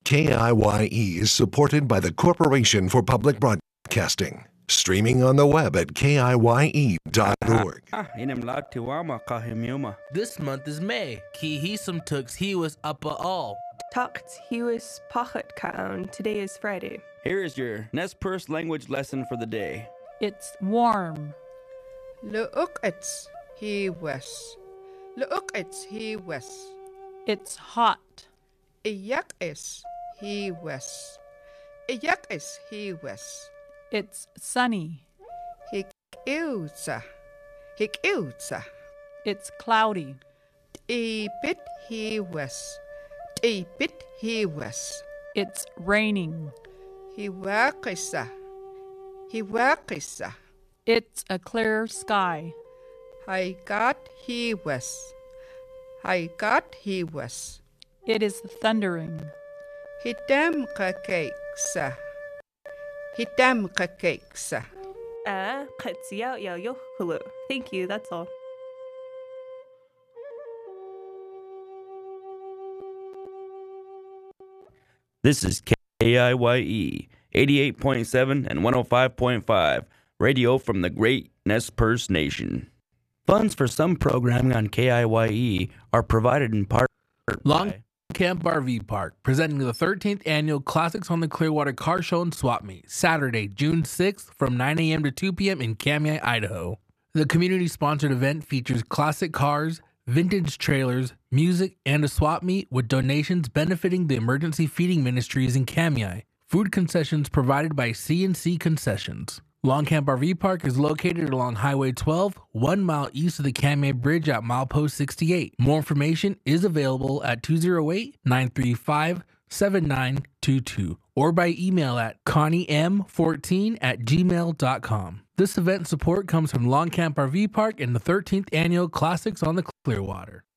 KIYE is supported by the Corporation for Public Broadcasting. Streaming on the web at KIYE.org. This month is May. Kihisum tux he was uppa all. Tucked he was pachet kaon. Today is Friday. Here is your Nez Perce language lesson for the day. It's warm. Lu'uk'its he was. Lu'uk'its he was. It's hot. Iyak'is he was. Iyak'is he was. It's sunny. Hik'iwtsa. Hik'iwtsa. It's cloudy. T'ibit he was. T'ibit he was. It's raining. Hiwaqisa. Hiwaqisa. It's a clear sky. Haigat he was. Haigat he was. It is thundering. Hitam kakeksa. Hitam kakeksa. Katsiao yo yo hulu. Thank you, that's all. This is KIYE 88.7 and 105.5, radio from the great Nez Perce Nation. Funds for some programming on KIYE are provided in part Long by Camp RV Park, presenting the 13th annual Classics on the Clearwater Car Show and Swap Meet, Saturday, June 6th from 9 a.m. to 2 p.m. in Kamiah, Idaho. The community-sponsored event features classic cars, vintage trailers, music, and a swap meet with donations benefiting the emergency feeding ministries in Kamiah. Food concessions provided by C&C Concessions. Long Camp RV Park is located along Highway 12, 1 mile east of the Kamiah Bridge at milepost 68. More information is available at 208-935-7922 or by email at conniem14@gmail.com. This event support comes from Long Camp RV Park and the 13th Annual Classics on the Clearwater.